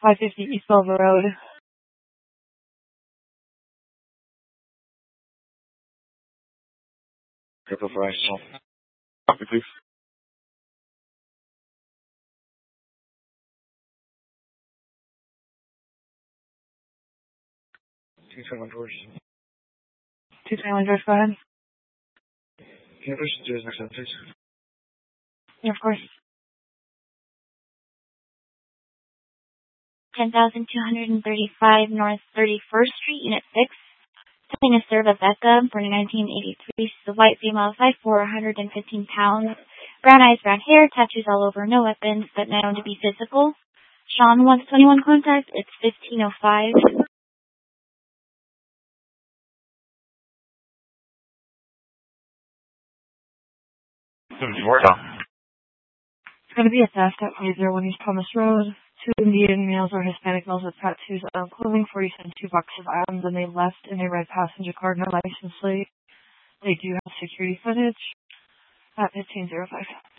550 East Belva Road. Crypto for ISO. Copy, please. 221 George. 221 George, go ahead. Can you push to his next one, please? Yeah, of course. 10,235 North 31st Street, Unit 6. Something to serve a Becca, born in 1983. She's a white female, 5'4", 115 pounds. Brown eyes, brown hair, tattoos all over, no weapons, but known to be physical. Sean wants 21 contact. It's 1505. It's going to be a theft at 501 East Thomas Road. 2 Indian males or Hispanic males with tattoos on clothing, 40 cents, 2 boxes of items, and they left in a red passenger car, no license plate. They do have security footage at 1505.